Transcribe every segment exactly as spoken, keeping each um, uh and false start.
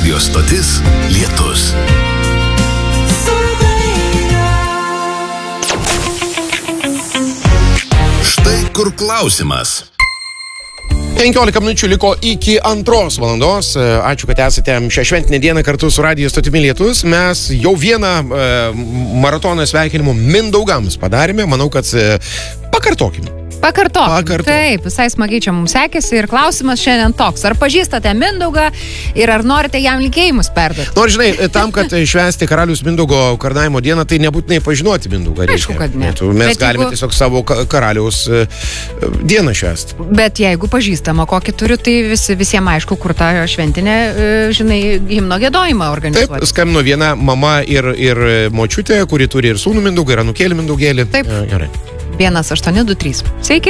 Radio stotis Lietus. Štai kur klausimas. penkiolika minučių liko iki antros valandos. Ačiū, kad esate šią šventinę dieną kartu su Radio stotimi Lietus. Mes jau vieną e, maratoną sveikinimų Mindaugams padarėme. Manau, kad e, pakartokim. Pakartokim. Pakartokim. Taip, visai smagiai čia mums sekėsi ir klausimas šiandien toks. Ar pažįstate Mindaugą ir ar norite jam linkėjimus perduoti? Nors, žinai, tam, kad švęsti karalius Mindaugo karūnavimo dieną, tai nebūtinai pažinoti Mindaugą reikia. Aišku, kad ne. Mes Bet galime jeigu... tiesiog savo karaliaus dieną švęsti. Bet jeigu pažįstama kokį turiu, tai visi, visiems aišku, kur tą šventinę, žinai, himno giedojimą organizuoti. Taip, skambino viena mama ir, ir močiutė, kuri turi ir sūnų Mindaugą, ir anūkėlį Mindaugėlį. Taip. Gerai. vienas aštuoni du trys. Sveiki.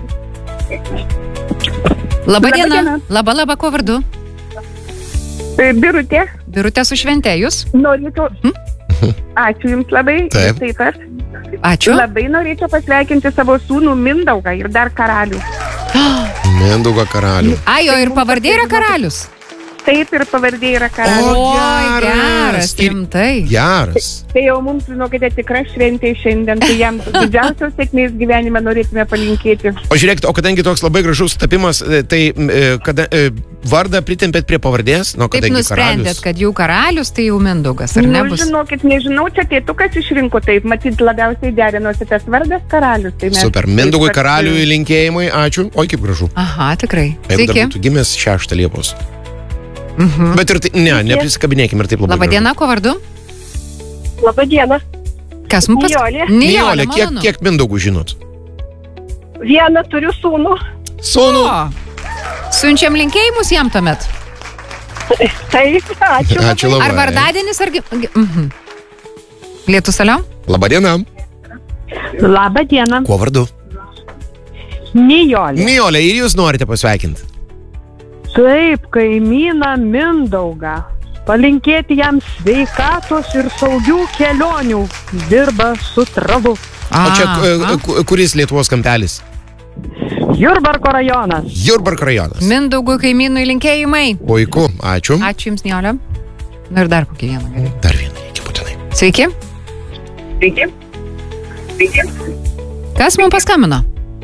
Labą dieną. Labą, labą, ko vardu? Birutė. Birutė su švente, jūs? Norėčiau... Hmm? Ačiū Jums labai. Taip. Taip pat. Ačiū. Labai norėčiau pasveikinti savo sūnų Mindaugą ir dar karalių. Mindaugo karalių. Ajo, ir pavardė yra karalius? Taip, ir pavardė yra karalius. O, Oi, geras. geras, rimtai. Geras. Tai jau mums, žinokite, tikra šventė šiandien, tai jam didžiausios sėkmės gyvenime norėtume palinkėti. O žiūrėkit, o kadangi toks labai gražus tapimas, tai kada, vardą pritempėt prie pavardės? Nu, Taip nusprendėt, kad jau karalius, tai jau Mindaugas, ar Nu, nebus? žinokit, nežinau, čia tėtukas išrinko taip, matyt, labiausiai derinosi tas vardas karalius. Tai mes Super, Mindaugui karaliui linkėjimai, ačiū. Oi, kaip gražu. Aha, tikrai. Jeigu dar Sveiki. būtų gimęs šeštą Liepos. Mhm. Bet ir tai, ne, neprisikabinėkim ir taip labai Labą gražu. dieną, ko vardu? Labą dieną. Kas mums pas... Nijolė. Nijolė, kiek, malonu. kiek Mindaugų žinot? Vieną turiu sūnų. Sūnų. O, siunčiam linkėjimus jam tuomet. Taip, ačiū. Ačiū labai. Ar vardadienis, ar... gi- gi- Mhm. Lietus alio? Labą dieną. Labą dieną. Kuo vardu? Nijolė. Nijolė, ir jūs norite pasveikinti? Taip, kaimyną Mindaugą. Palinkėti jam sveikatos ir saugių kelionių. Dirba su travu. O čia Aha. ku- kuris Lietuvos kampelis? Jurbarko rajonas. Jurbarko rajonas. Mindaugui kaimynui linkėjimai. Puiku, ačiū. Ačiū Jums, Nijolė. Na ir dar kokį vieną. Gerai. Dar vieną reikia būtinai. Sveiki. Sveiki. Sveiki. Kas mums paskambino?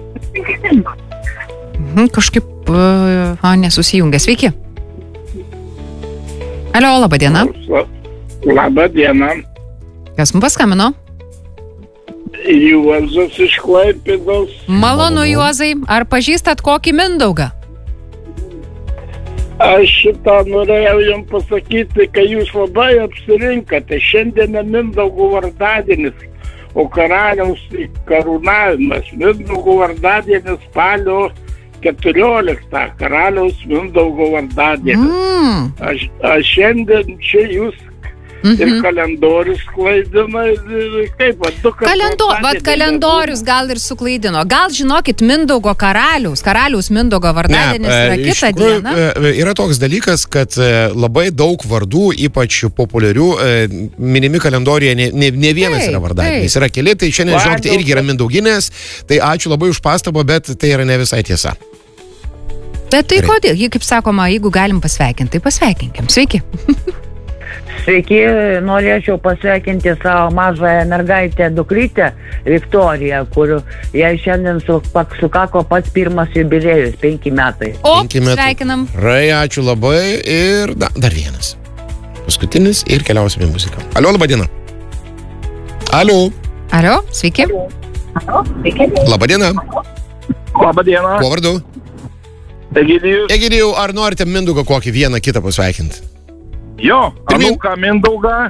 Mhm, kažkaip uh, a, nesusijungia. Sveiki. Alio, laba diena. Labą dieną. Kas mums paskambino? Juozas iš Klaipėdos. Malonu, Juozai. Ar pažįstat kokį Mindaugą? Aš šitą norėjau jums pasakyti, kai jūs labai apsirinkate. Šiandien Mindaugo vardadienis, o karaliaus karūnavimas. Mindaugo vardadienis spalio keturioliktą. Karaliaus Mindaugo vardadienis. Mm. Aš, aš šiandien čia jūs ir Mhm. kalendorius klaidina. Ir kaip, va, du kartus Kalendo, vat vardadienį kalendorius gal ir suklaidino. Gal žinokit, Mindaugo karaliaus, karaliaus Mindaugo vardadienis yra iš kita tikrųjų, diena. e, Yra toks dalykas, kad e, labai daug vardų, ypač populiarių, e, minimi kalendorijoje, ne, ne, ne vienas Taip, yra vardadienis. taip. Yra keli, tai šiandien, Vardo- žinokite, irgi yra Mindauginės. Tai ačiū labai už pastabą, bet tai yra ne visai tiesa. Bet tai Gerai. kodėl? Jei, kaip sakoma, jeigu galim pasveikinti, tai pasveikinkim. Sveiki. Sveiki, norėčiau pasveikinti savo mažąją mergaitę dukrytę Viktoriją, kur jai šiandien su, pak, sukako pats pirmas jubiliejus, penki metai. O, Penki metai. sveikinam. Rai, ačiū labai. Ir da, dar vienas. Paskutinis ir keliausime į muziką. Alio, laba diena. Alio, Alio, sveiki. laba diena. Labą dieną. Kuo vardu? Egidijus. Egidijau, ar norite Mindaugą kokį vieną kitą pasveikinti? Jo, Pirmyn. anūką Mindaugą.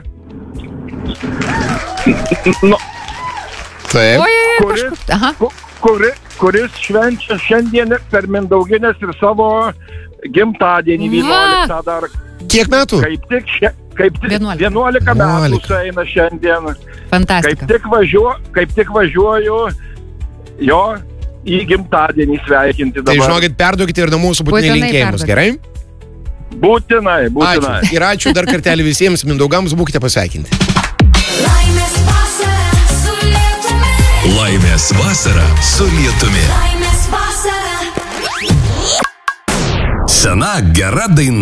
Nu, Taip. Oi, Kuris? kažkaip. Aha. ku- kuri, kuris švenčia šiandien per Mindauginės ir savo gimtadienį Va. vienuoliktą dar. Kiek metų? Kaip tik, šia, kaip tik Vienuolika. vienuolika metų Vienuolika. sueina šiandien. Kaip Fantastika. tik, važiuo, kaip tik važiuoju jo į gimtadienį sveikinti Tai dabar. žinokit, perduokite ir nuo mūsų būtinai Būtinai linkėjimus, perduokit. gerai? Būtinai, būtinai. Ačiū. Ir ačiū dar kartelį visiems Mindaugams, būkite pasveikinti. Laimės vasara su Lietumi. Laimės vasara su Lietumi. Laimės vasara. Sena gera daina.